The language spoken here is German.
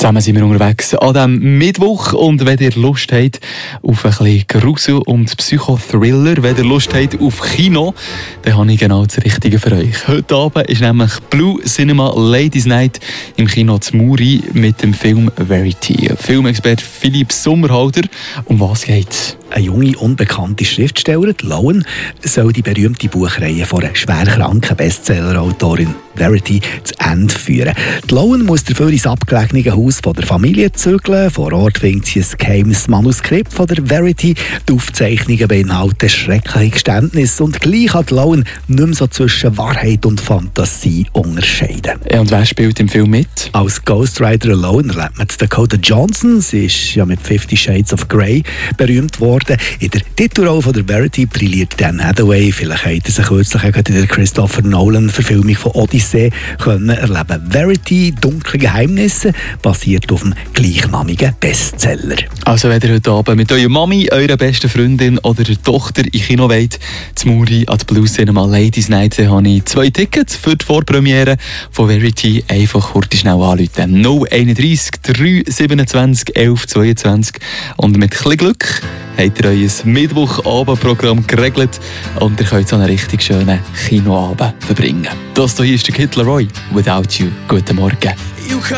Zusammen sind wir unterwegs an diesem Mittwoch und wenn ihr Lust habt auf ein bisschen Grusel- und Psychothriller, wenn ihr Lust habt auf Kino, dann habe ich genau das Richtige für euch. Heute Abend ist nämlich Blue Cinema Ladies Night im Kino zu Muri mit dem Film Verity. Filmexperte Philipp Sommerhalder. Um was geht's? Eine junge, unbekannte Schriftstellerin, Lowen, soll die berühmte Buchreihe von einer schwerkranken Bestsellerautorin Verity zu Ende führen. Die Lowen muss dafür ins abgelegene Haus von der Familie zügeln. Vor Ort findet sie ein geheimes Manuskript von der Verity. Die Aufzeichnungen beinhalten schreckliche Geständnisse und gleich kann die Lowen nicht mehr so zwischen Wahrheit und Fantasie unterscheiden. Ja, und wer spielt im Film mit? Als Ghostwriter Alone erlebt man Dakota Johnson. Sie ist ja mit 50 Shades of Grey berühmt worden. In der Titelrolle von der Verity brilliert Dan Hathaway. Vielleicht hat er sich kürzlich in der Christopher Nolan-Verfilmung von Odyssey erleben. Verity, dunkle Geheimnisse, basiert auf dem gleichnamigen Bestseller. Also wenn ihr heute Abend mit eurer Mami, eurer besten Freundin oder der Tochter in Kino wollt, zu Muri an der Blue Cinema Ladies Night, habe ich 2 Tickets für die Vorpremiere von Verity. Einfach kurz schnell anrufen. 031 327 11 22 und mit ein bisschen Glück habt ihr euer Mittwochabendprogramm geregelt und ihr könnt so einen richtig schönen Kinoabend verbringen. Das hier ist der Kid Laroi, Without You. Guten Morgen.